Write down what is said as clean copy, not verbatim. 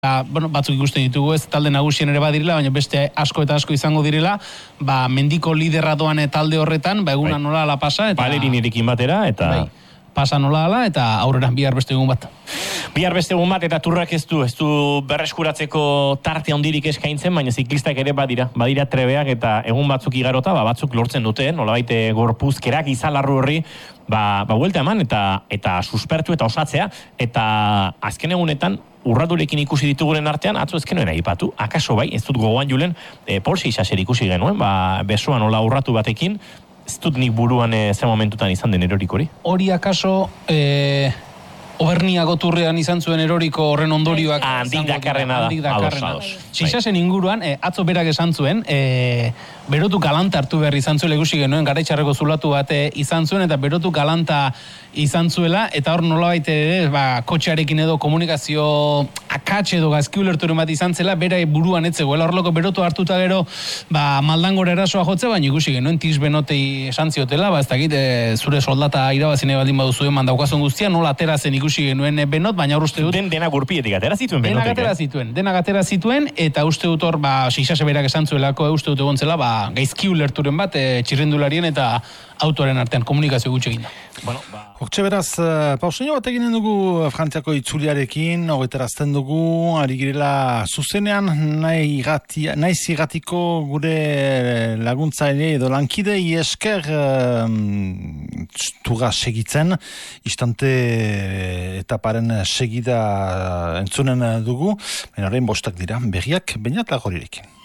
Bueno, batzuk ikusten ditugu ez talde nagusien ere badirela, baina beste asko eta asko izango direla, mendiko liderra doan talde horretan, eguna nola ala pasa, eta Balerinirekin batera, eta pasa nola ala, eta aurrera bihar beste egun bat. Bihar beste egun bat, eta turrak ez du berreskuratzeko tarte handirik eskaintzen, baina ziklistak ere badira trebeak, eta egun batzuk igarota, batzuk lortzen dute, nolabait gorpuzkerak izalarru horri, buelta eman, eta suspertu eta osatzea, eta azken egunetan, urraturekin ikusi dituguren artean, atzo ezkenuen aipatu, akaso bai, ez dut gogoan julen, Porsche Isaser ikusi genuen, besoan hola urratu batekin, ez dut nik buruan ze momentutan izan den erorik hori. Hori akaso, Obernia goturrean izan zuen eroriko horren ondorioak handik dakarrena da. Isasen inguruan, atzo berak esan zuen, berotu galanta hartu behar izan zuela ikusi genuen, Garaitxarreko zulatu bat izan zuen, eta berotu galanta izan zuela, eta hor nolabait ere, kotxearekin edo komunikazio akatxe edo gazkiulerturen bat izan zela, bera buruan etzegoela, horloko berotu hartuta gero, maldangora erasoa jotze, baina ikusi genuen tiz benotei esan ziotela, ez dakit, zure soldata irabazine baldin baduzu eman daukazun guztia, nola atera zen ikusi genuen benot, baina hor uste dut... Dena gurpietik atera zituen benotek. Dena atera zituen, eta uste dut hor, Sisase berak esan zuelako, uste dut egon zela, gaizkiulerturen bat, txirrendularien eta autoren artean komunikazio gutxi egin da. Hortxe beraz, pauseño bat eginen dugu Frantziako itzuliarekin, horretarazten dugu, ari girela zuzenean, naiz irratiko gure laguntzaile edo lankide esker tuga segitzen, istante etaparen segida entzunen dugu, baina orain bostak dira, berriak, bainat lagorirekin.